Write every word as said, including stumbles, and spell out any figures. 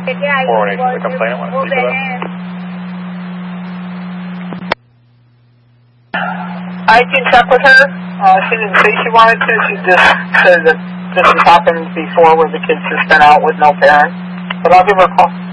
four one eight for the complainant. Want to speak with us? I can check with her. Uh, she didn't say she wanted to. She just said that this has happened before where the kids just been out with no parents. But I'll give her a call.